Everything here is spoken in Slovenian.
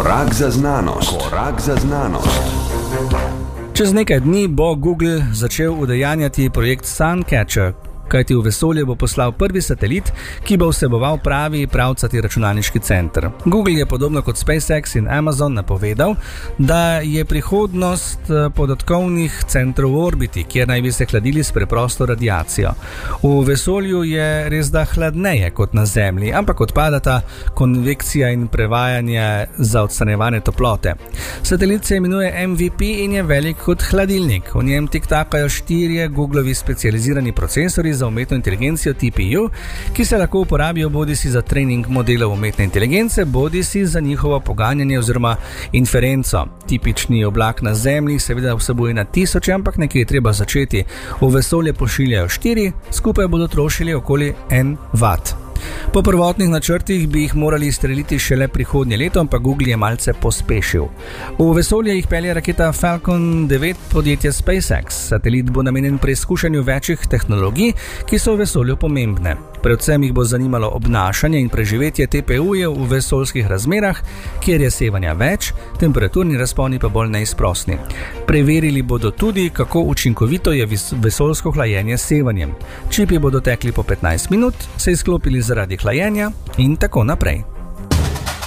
Korak za znanost. Korak za znanost. Čez nekaj dni bo Google začel udejanjati projekt Suncatcher, kajti v vesolje bo poslal prvi satelit, ki bo vseboval pravi pravcati računalniški center. Google je podobno kot SpaceX in Amazon napovedal, da je prihodnost podatkovnih centrov v orbiti, kjer naj bi se hladili s preprosto radiacijo. V vesolju je res da hladneje kot na Zemlji, ampak odpadata konvekcija in prevajanje za odstranjevanje toplote. Satelit se imenuje MVP in je velik kot hladilnik. V njem tiktakajo 4 Googlovi specializirani procesori za umetno inteligencijo TPU, ki se lahko uporabijo bodisi za trening modelov umetne inteligence, bodisi za njihovo poganjanje oziroma inferenco. Tipični oblak na Zemlji seveda vsebuje na tisoče, ampak nekje je treba začeti. V vesolje pošiljajo 4, skupaj bodo trošili okoli 1 watt. Po prvotnih načrtih bi jih morali izstreliti šele prihodnje leto, ampak Google je malce pospešil. V vesolje jih pelje raketa Falcon 9 podjetja SpaceX. Satelit bo namenjen preizkušanju večjih tehnologij, ki so v vesolju pomembne. Predvsem jih bo zanimalo obnašanje in preživetje TPU-jev v vesoljskih razmerah, kjer je sevanja več, temperaturni razponi pa bolj neizprosni. Preverili bodo tudi, kako učinkovito je vesoljsko hlajenje s sevanjem. Čipi bodo tekli po 15 minut, se izklopili zaradi hlajenja in tako naprej.